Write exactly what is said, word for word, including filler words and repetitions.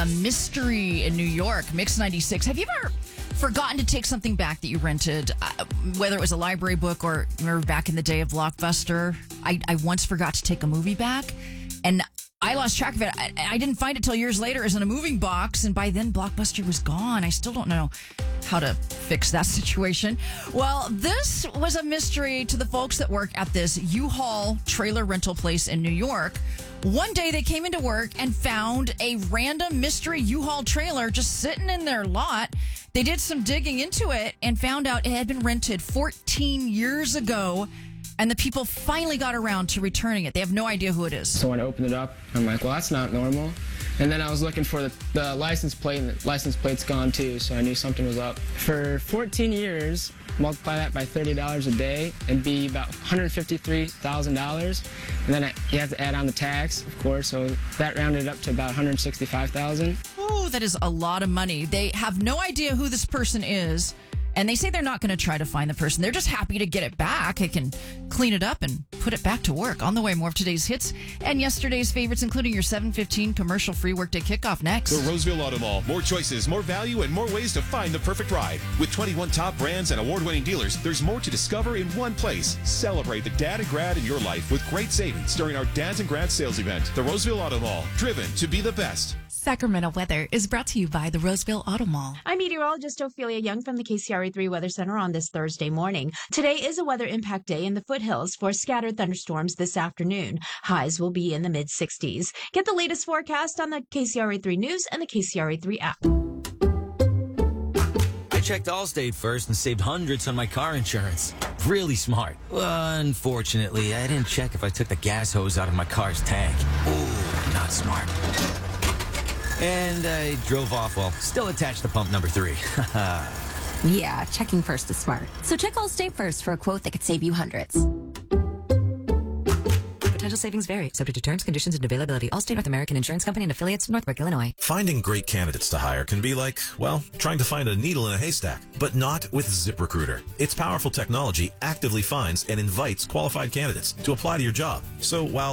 a mystery in New York. Mix ninety-six. Have you ever forgotten to take something back that you rented, uh, whether it was a library book or remember back in the day of Blockbuster? I, I once forgot to take a movie back, and I lost track of it. I, I didn't find it till years later. It was in a moving box, and by then Blockbuster was gone. I still don't know how to fix that situation. Well, this was a mystery to the folks that work at this U-Haul trailer rental place in New York. One day they came into work and found a random mystery U-Haul trailer just sitting in their lot. They did some digging into it and found out it had been rented fourteen years ago. And the people finally got around to returning it. They have no idea who it is. So when I opened it up, I'm like, well, that's not normal. And then I was looking for the, the license plate, and the license plate's gone too, so I knew something was up. For fourteen years, multiply that by thirty dollars a day, it'd be about one hundred fifty-three thousand dollars. And then I, you have to add on the tax, of course, so that rounded up to about one hundred sixty-five thousand dollars. Oh, that is a lot of money. They have no idea who this person is. And they say they're not going to try to find the person. They're just happy to get it back. They can clean it up and put it back to work. On the way, more of today's hits and yesterday's favorites, including your seven fifteen commercial-free workday kickoff next. The Roseville Auto Mall. More choices, more value, and more ways to find the perfect ride. With twenty-one top brands and award-winning dealers, there's more to discover in one place. Celebrate the dad and grad in your life with great savings during our Dads and Grads sales event. The Roseville Auto Mall. Driven to be the best. Sacramento weather is brought to you by the Roseville Auto Mall. I'm meteorologist Ophelia Young from the K C R A three Weather Center on this Thursday morning. Today is a weather impact day in the foothills for scattered thunderstorms this afternoon. Highs will be in the mid sixties. Get the latest forecast on the K C R A three News and the K C R A three app. I checked Allstate first and saved hundreds on my car insurance. Really smart. Unfortunately, I didn't check if I took the gas hose out of my car's tank. Ooh, not smart. And I drove off while still attached to pump number three. Yeah, checking first is smart. So check Allstate first for a quote that could save you hundreds. Potential savings vary, subject to terms, conditions, and availability. Allstate North American Insurance Company and affiliates, Northbrook, Illinois. Finding great candidates to hire can be like, well, trying to find a needle in a haystack, but not with ZipRecruiter. Its powerful technology actively finds and invites qualified candidates to apply to your job. So while